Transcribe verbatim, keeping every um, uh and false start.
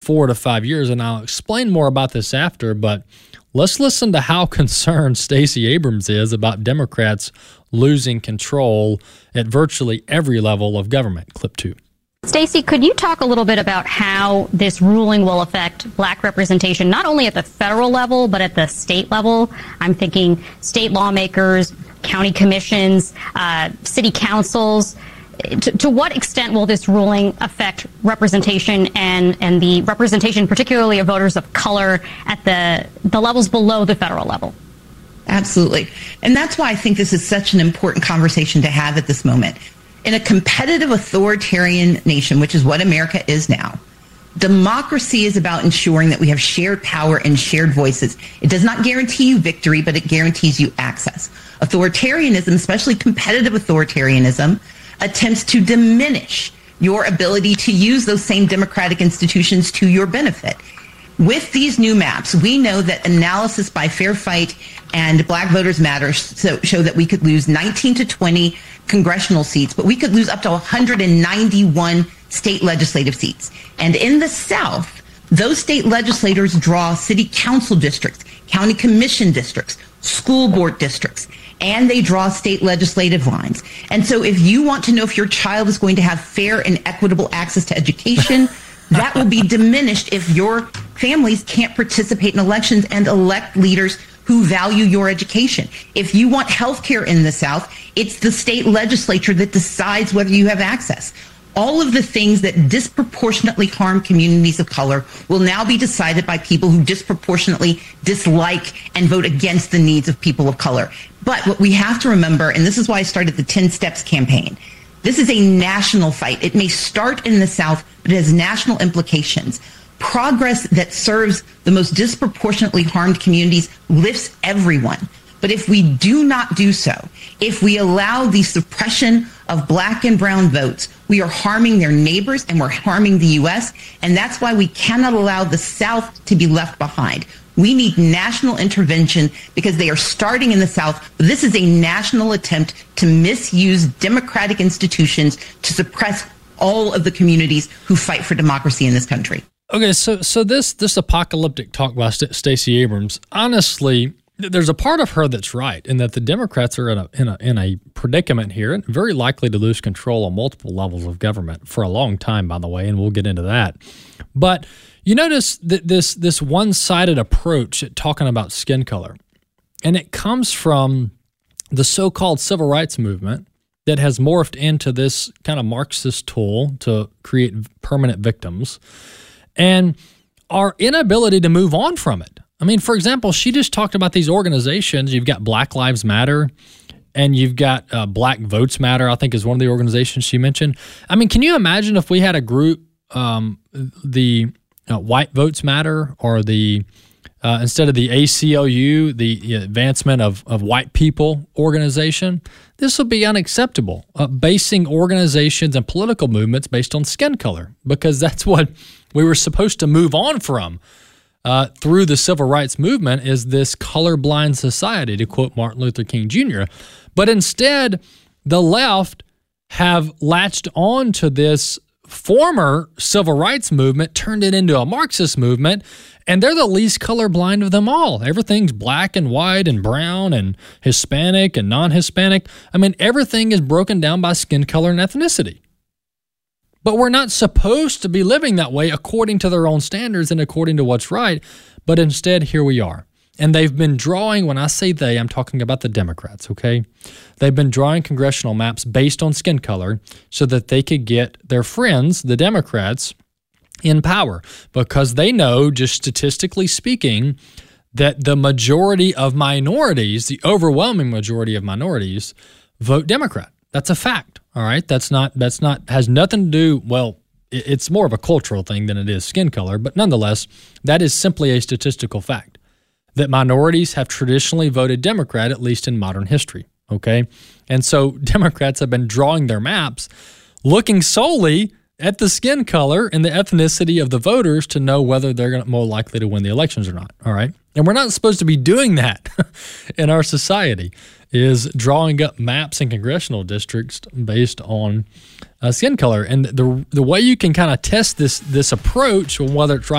four to five years, and I'll explain more about this after, but let's listen to how concerned Stacey Abrams is about Democrats losing control at virtually every level of government. Clip two. Stacey, could you talk a little bit about how this ruling will affect black representation, not only at the federal level, but at the state level? I'm thinking state lawmakers, county commissions, uh, city councils. To, to what extent will this ruling affect representation and, and the representation, particularly of voters of color, at the, the levels below the federal level? Absolutely. And that's why I think this is such an important conversation to have at this moment. In a competitive authoritarian nation, which is what America is now, democracy is about ensuring that we have shared power and shared voices. It does not guarantee you victory, but it guarantees you access. Authoritarianism, especially competitive authoritarianism, attempts to diminish your ability to use those same democratic institutions to your benefit. With these new maps, we know that analysis by Fair Fight and Black Voters Matter so, show that we could lose nineteen to twenty congressional seats, but we could lose up to one hundred ninety-one state legislative seats. And in the South, those state legislators draw city council districts, county commission districts, school board districts, and they draw state legislative lines. And so if you want to know if your child is going to have fair and equitable access to education, that will be diminished if your families can't participate in elections and elect leaders who value your education. If you want health care in the South, it's the state legislature that decides whether you have access. All of the things that disproportionately harm communities of color will now be decided by people who disproportionately dislike and vote against the needs of people of color. But what we have to remember, and this is why I started the ten steps campaign, this is a national fight. It may start in the South, but it has national implications. Progress that serves the most disproportionately harmed communities lifts everyone. But if we do not do so, if we allow the suppression of black and brown votes, we are harming their neighbors and we're harming the U S. And that's why we cannot allow the South to be left behind. We need national intervention because they are starting in the South. This is a national attempt to misuse democratic institutions to suppress all of the communities who fight for democracy in this country. Okay, so so this this apocalyptic talk by St- Stacey Abrams, honestly, there's a part of her that's right in that the Democrats are in a, in a in a predicament here and very likely to lose control on multiple levels of government for a long time, by the way, and we'll get into that. But you notice that this this one-sided approach at talking about skin color, and it comes from the so-called civil rights movement that has morphed into this kind of Marxist tool to create permanent victims, and our inability to move on from it. I mean, for example, she just talked about these organizations. You've got Black Lives Matter, and you've got uh, Black Votes Matter, I think is one of the organizations she mentioned. I mean, can you imagine if we had a group, um, the uh, White Votes Matter, or the uh, instead of the A C L U, the Advancement of, of White People organization? This would be unacceptable, uh, basing organizations and political movements based on skin color, because that's what we were supposed to move on from uh, through the civil rights movement, is this colorblind society, to quote Martin Luther King Junior But instead, the left have latched on to this former civil rights movement, turned it into a Marxist movement, and they're the least colorblind of them all. Everything's black and white and brown and Hispanic and non-Hispanic. I mean, everything is broken down by skin color and ethnicity. But we're not supposed to be living that way according to their own standards and according to what's right. But instead, here we are. And they've been drawing, when I say they, I'm talking about the Democrats, okay? They've been drawing congressional maps based on skin color so that they could get their friends, the Democrats, in power, because they know, just statistically speaking, that the majority of minorities, the overwhelming majority of minorities, vote Democrat. That's a fact, all right? That's not, that's not, has nothing to do, well, it's more of a cultural thing than it is skin color, but nonetheless, that is simply a statistical fact, that minorities have traditionally voted Democrat, at least in modern history, okay? And so Democrats have been drawing their maps looking solely at the skin color and the ethnicity of the voters to know whether they're more likely to win the elections or not, all right? And we're not supposed to be doing that in our society, is drawing up maps in congressional districts based on uh, skin color. And the the way you can kind of test this this approach, whether it's right